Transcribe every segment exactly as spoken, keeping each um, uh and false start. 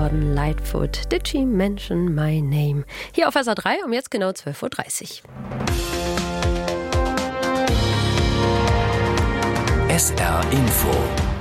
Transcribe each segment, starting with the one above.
geworden. Lightfoot, Did She Mention My Name? Hier auf S R drei um jetzt genau zwölf Uhr dreißig. S R Info.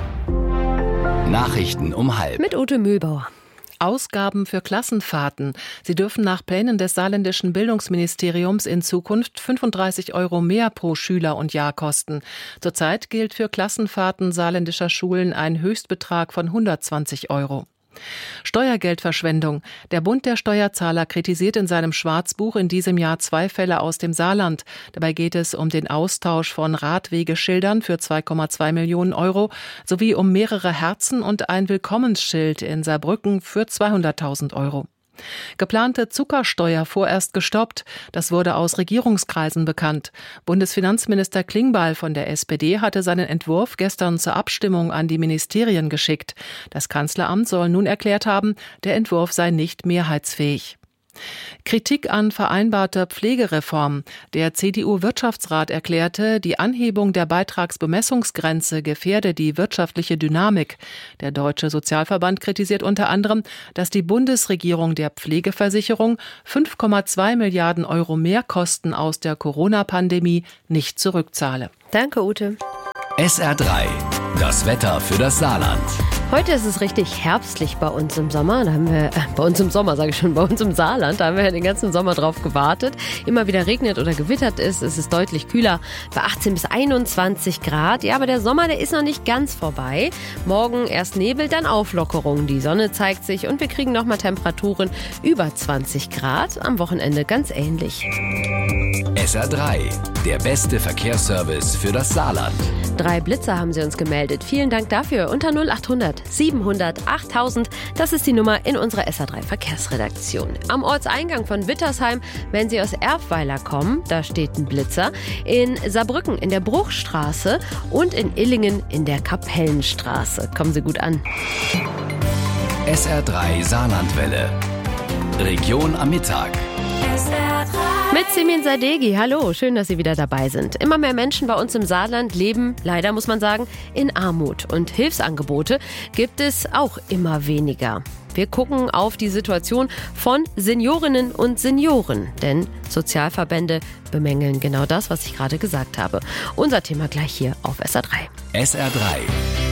Nachrichten um halb. Mit Ute Mühlbauer. Ausgaben für Klassenfahrten. Sie dürfen nach Plänen des saarländischen Bildungsministeriums in Zukunft fünfunddreißig Euro mehr pro Schüler und Jahr kosten. Zurzeit gilt für Klassenfahrten saarländischer Schulen ein Höchstbetrag von hundertzwanzig Euro. Steuergeldverschwendung. Der Bund der Steuerzahler kritisiert in seinem Schwarzbuch in diesem Jahr zwei Fälle aus dem Saarland. Dabei geht es um den Austausch von Radwegeschildern für zwei Komma zwei Millionen Euro sowie um mehrere Herzen und ein Willkommensschild in Saarbrücken für zweihunderttausend Euro. Geplante Zuckersteuer vorerst gestoppt. Das wurde aus Regierungskreisen bekannt. Bundesfinanzminister Klingbeil von der S P D hatte seinen Entwurf gestern zur Abstimmung an die Ministerien geschickt. Das Kanzleramt soll nun erklärt haben, der Entwurf sei nicht mehrheitsfähig. Kritik an vereinbarter Pflegereform. Der C D U-Wirtschaftsrat erklärte, die Anhebung der Beitragsbemessungsgrenze gefährde die wirtschaftliche Dynamik. Der Deutsche Sozialverband kritisiert unter anderem, dass die Bundesregierung der Pflegeversicherung fünf Komma zwei Milliarden Euro Mehrkosten aus der Corona-Pandemie nicht zurückzahle. Danke, Ute. S R drei. Das Wetter für das Saarland. Heute ist es richtig herbstlich bei uns im Sommer. Da haben wir, äh, bei uns im Sommer, sage ich schon, bei uns im Saarland. Da haben wir ja den ganzen Sommer drauf gewartet. Immer wieder regnet oder gewittert ist. Es ist deutlich kühler, bei achtzehn bis einundzwanzig Grad. Ja, aber der Sommer, der ist noch nicht ganz vorbei. Morgen erst Nebel, dann Auflockerung. Die Sonne zeigt sich und wir kriegen nochmal Temperaturen über zwanzig Grad. Am Wochenende ganz ähnlich. S R drei. Der beste Verkehrsservice für das Saarland. Drei Blitzer haben sie uns gemeldet. Vielen Dank dafür. Unter null acht hundert siebenhundert achttausend. Das ist die Nummer in unserer S R drei Verkehrsredaktion. Am Ortseingang von Wittersheim, wenn Sie aus Erfweiler kommen, da steht ein Blitzer. In Saarbrücken in der Bruchstraße und in Illingen in der Kapellenstraße. Kommen Sie gut an. S R drei Saarlandwelle. Region am Mittag. S R drei. Mit Simin Sadeghi, hallo, schön, dass Sie wieder dabei sind. Immer mehr Menschen bei uns im Saarland leben, leider muss man sagen, in Armut. Und Hilfsangebote gibt es auch immer weniger. Wir gucken auf die Situation von Seniorinnen und Senioren. Denn Sozialverbände bemängeln genau das, was ich gerade gesagt habe. Unser Thema gleich hier auf S R drei. S R drei.